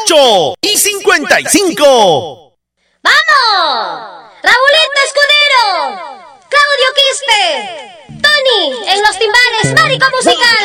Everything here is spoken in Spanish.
8y55. ¡Vamos! Raulito Escudero, Claudio Quispe, Tony en los timbales, Márico Musical.